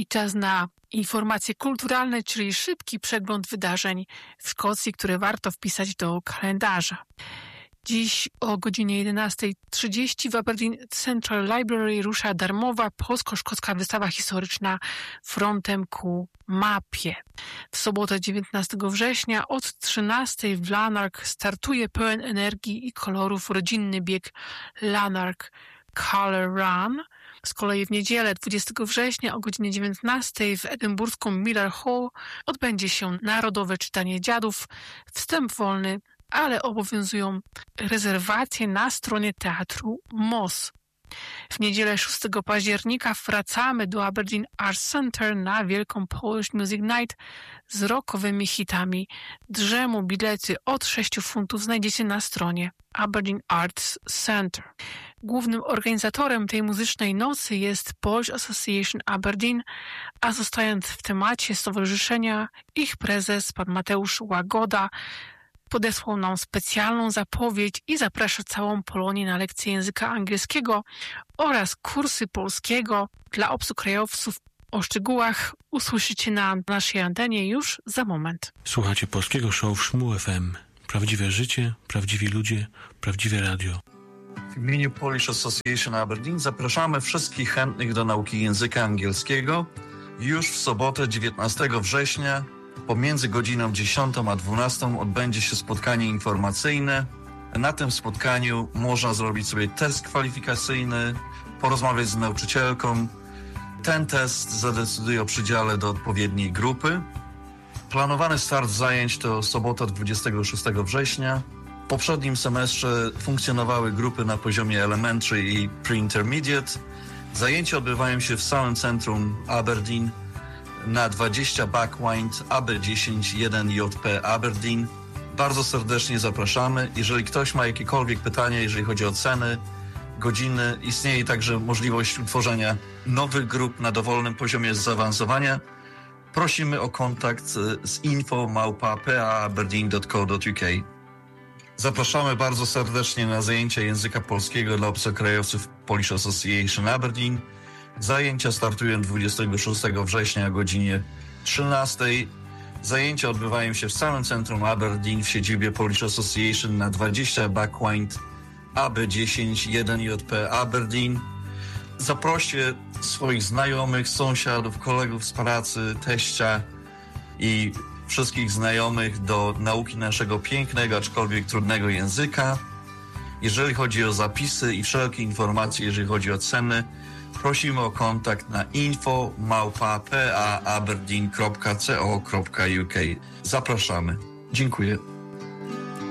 czas na informacje kulturalne, czyli szybki przegląd wydarzeń w Szkocji, które warto wpisać do kalendarza. Dziś o godzinie 11:30 w Aberdeen Central Library rusza darmowa polsko-szkocka wystawa historyczna Frontem ku mapie. W sobotę 19 września od 13:00 w Lanark startuje pełen energii i kolorów rodzinny bieg Lanark Colour Run. Z kolei w niedzielę 20 września o godzinie 19:00 w edynburskim Miller Hall odbędzie się Narodowe Czytanie Dziadów. Wstęp wolny, ale obowiązują rezerwacje na stronie Teatru MOS. W niedzielę 6 października wracamy do Aberdeen Arts Centre na wielką Polish Music Night z rockowymi hitami. Drzemu bilety od 6 funtów znajdziecie na stronie Aberdeen Arts Centre. Głównym organizatorem tej muzycznej nocy jest Polish Association Aberdeen, a zostając w temacie stowarzyszenia, ich prezes, pan Mateusz Łagoda, podesłał nam specjalną zapowiedź i zaprasza całą Polonię na lekcje języka angielskiego oraz kursy polskiego dla obcokrajowców. O szczegółach usłyszycie na naszej antenie już za moment. Słuchacie Polskiego Show w Szmu FM. Prawdziwe życie, prawdziwi ludzie, prawdziwe radio. W imieniu Polish Association Aberdeen zapraszamy wszystkich chętnych do nauki języka angielskiego już w sobotę 19 września. Pomiędzy godziną 10 a 12 odbędzie się spotkanie informacyjne. Na tym spotkaniu można zrobić sobie test kwalifikacyjny, porozmawiać z nauczycielką. Ten test zadecyduje o przydziale do odpowiedniej grupy. Planowany start zajęć to sobota 26 września. W poprzednim semestrze funkcjonowały grupy na poziomie elementary i pre-intermediate. Zajęcia odbywają się w samym centrum Aberdeen na 20 Backwind AB10 1JP Aberdeen. Bardzo serdecznie zapraszamy. Jeżeli ktoś ma jakiekolwiek pytania, jeżeli chodzi o ceny, godziny, istnieje także możliwość utworzenia nowych grup na dowolnym poziomie zaawansowania. Prosimy o kontakt z info@paaberdeen.co.uk. Zapraszamy bardzo serdecznie na zajęcia języka polskiego dla obcokrajowców Polish Association Aberdeen. Zajęcia startują 26 września o godzinie 13:00. Zajęcia odbywają się w samym centrum Aberdeen w siedzibie Polish Association na 20 Backwind AB10 1JP Aberdeen. Zaproście swoich znajomych, sąsiadów, kolegów z pracy, teścia i wszystkich znajomych do nauki naszego pięknego, aczkolwiek trudnego języka. Jeżeli chodzi o zapisy i wszelkie informacje, jeżeli chodzi o ceny, prosimy o kontakt na info@paaberdeen.co.uk. Zapraszamy. Dziękuję.